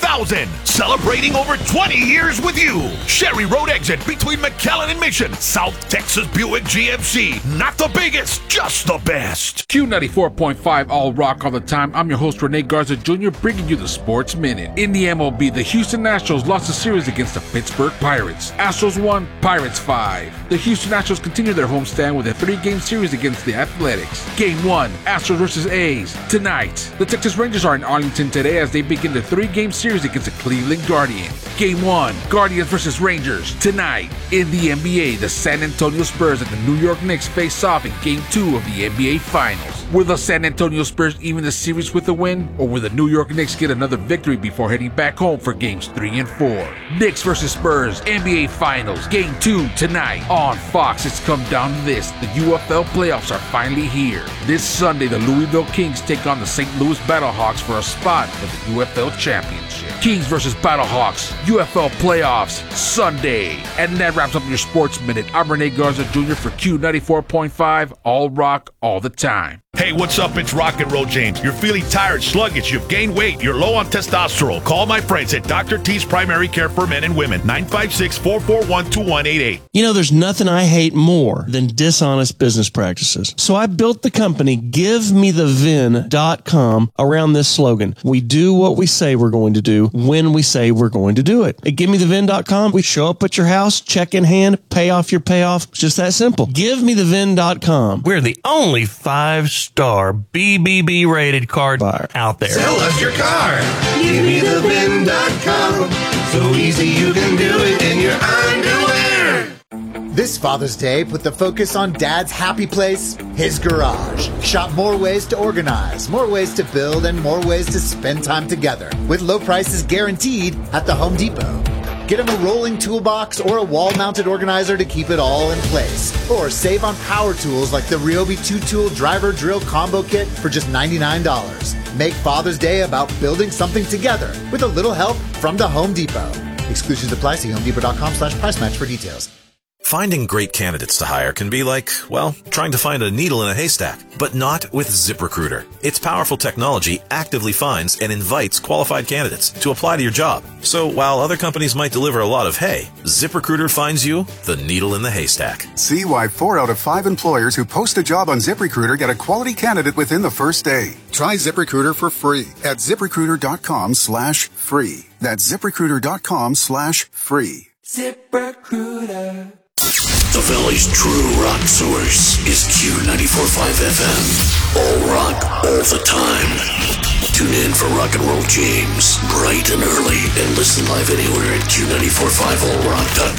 2000. Celebrating over 20 years with you. Sherry Road exit between McAllen and Mission. South Texas Buick GMC. Not the biggest, just the best. Q94.5 All Rock all the time. I'm your host, Rene Garza Jr., bringing you the Sports Minute. In the MLB, the Houston Nationals lost the series against the Pittsburgh Pirates. Astros won, Pirates 5. The Houston Nationals continue their homestand with a 3-game series against the Athletics. Game 1, Astros versus A's. Tonight, the Texas Rangers are in Arlington today as they begin the 3-game series against the Cleveland Guardians. Game 1, Guardians versus Rangers. Tonight, in the NBA, the San Antonio Spurs and the New York Knicks face off in Game 2 of the NBA Finals. Will the San Antonio Spurs even the series with a win, or will the New York Knicks get another victory before heading back home for Games 3 and 4? Knicks versus Spurs, NBA Finals, Game 2 tonight on Fox. It's come down to this. The UFL playoffs are finally here. This Sunday, the Louisville Kings take on the St. Louis Battlehawks for a spot for the UFL Championship. Kings versus Battlehawks, UFL playoffs, Sunday. And that wraps up your Sports Minute. I'm Rene Garza Jr. for Q94.5, All Rock, all the time. Hey, what's up? It's Rock and Roll James. You're feeling tired, sluggish, you've gained weight, you're low on testosterone. Call my friends at Dr. T's Primary Care for Men and Women, 956-441-2188. You know, there's nothing I hate more than dishonest business practices. So I built the company GiveMeTheVin.com around this slogan. We do what we say we're going to do when we say we're going to do it. At GiveMeTheVin.com, we show up at your house, check in hand, pay off your payoff. It's just that simple. GiveMeTheVin.com. We're the only 5-star BBB rated car buyer out there. Sell us your car. GiveMeTheVin.com. So easy you can do it in your underwear. This Father's Day, put the focus on Dad's happy place, his garage. Shop more ways to organize, more ways to build, and more ways to spend time together. With low prices guaranteed at the Home Depot. Get him a rolling toolbox or a wall-mounted organizer to keep it all in place. Or save on power tools like the Ryobi 2-tool driver drill combo kit for just $99. Make Father's Day about building something together with a little help from the Home Depot. Exclusions apply. See HomeDepot.com/price match for details. Finding great candidates to hire can be like, well, trying to find a needle in a haystack, but not with ZipRecruiter. Its powerful technology actively finds and invites qualified candidates to apply to your job. So while other companies might deliver a lot of hay, ZipRecruiter finds you the needle in the haystack. See why 4 out of 5 employers who post a job on ZipRecruiter get a quality candidate within the first day. Try ZipRecruiter for free at ZipRecruiter.com/free. That's ZipRecruiter.com/free. ZipRecruiter. The Valley's true rock source is Q94.5 FM. All rock, all the time. Tune in for Rock and Roll James, bright and early, and listen live anywhere at Q945allrock.com.